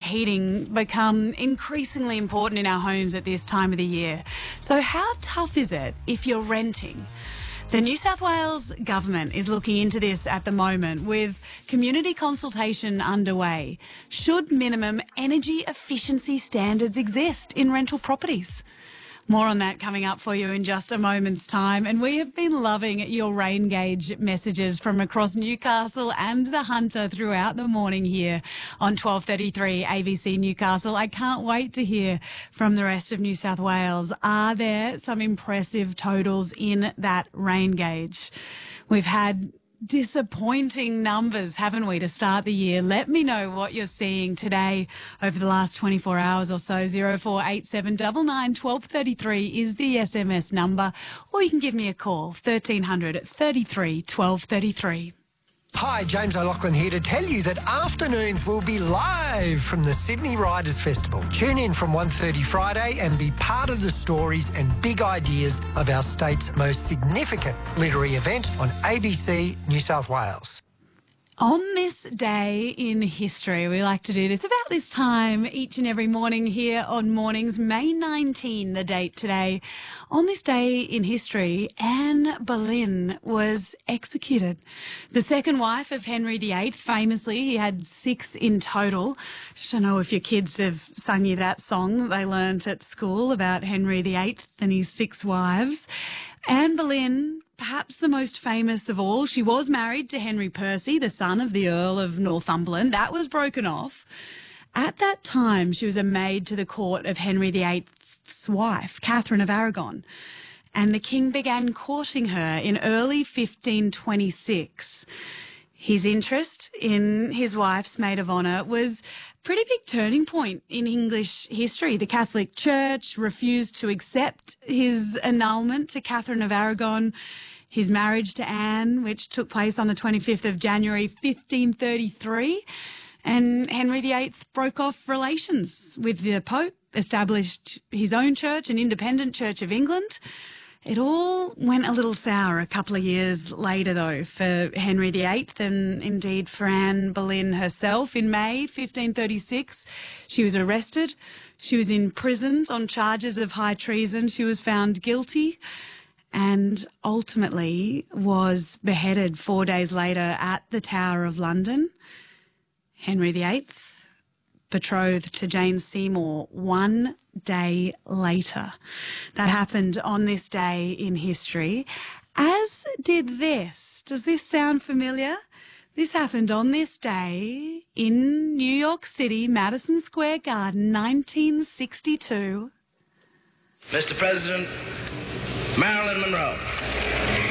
heating become increasingly important in our homes at this time of the year. So how tough is it if you're renting? The New South Wales government is looking into this at the moment with community consultation underway. Should minimum energy efficiency standards exist in rental properties? More on that coming up for you in just a moment's time. And we have been loving your rain gauge messages from across Newcastle and the Hunter throughout the morning here on 12:33 ABC Newcastle. I can't wait to hear from the rest of New South Wales. Are there some impressive totals in that rain gauge? We've had disappointing numbers, haven't we, to start the year? Let me know what you're seeing today over the last 24 hours or so. 0487 99 1233 is the SMS number, or you can give me a call, 1300 33 1233. Hi, James O'Loughlin here to tell you that afternoons will be live from the Sydney Writers' Festival. Tune in from 1:30 Friday and be part of the stories and big ideas of our state's most significant literary event on ABC New South Wales. On this day in history, we like to do this about this time each and every morning here on Mornings. May 19, the date today. On this day in history, Anne Boleyn was executed. The second wife of Henry VIII, famously, he had 6 in total. I don't know if your kids have sung you that song they learnt at school about Henry VIII and his 6 wives. Anne Boleyn, perhaps the most famous of all, she was married to Henry Percy, the son of the Earl of Northumberland. That was broken off. At that time, she was a maid to the court of Henry VIII's wife, Catherine of Aragon, and the king began courting her in early 1526. His interest in his wife's maid of honour was a pretty big turning point in English history. The Catholic Church refused to accept his annulment to Catherine of Aragon. His marriage to Anne, which took place on the 25th of January 1533, and Henry VIII broke off relations with the Pope, established his own church, an independent Church of England. It all went a little sour a couple of years later, though, for Henry VIII and indeed for Anne Boleyn herself. In May 1536, she was arrested. She was imprisoned on charges of high treason. She was found guilty and ultimately was beheaded 4 days later at the Tower of London. Henry VIII, betrothed to Jane Seymour 1 day later. That happened on this day in history, as did this. Does this sound familiar? This happened on this day in New York City, Madison Square Garden, 1962. Mr. President, Marilyn Monroe.